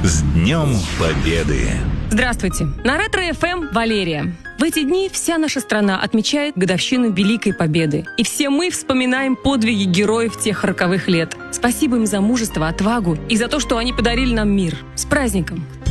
С Днем Победы! Здравствуйте! На Ретро-ФМ Валерия. В эти дни вся наша страна отмечает годовщину Великой Победы. И все мы вспоминаем подвиги героев тех роковых лет. Спасибо им за мужество, отвагу и за то, что они подарили нам мир. С праздником!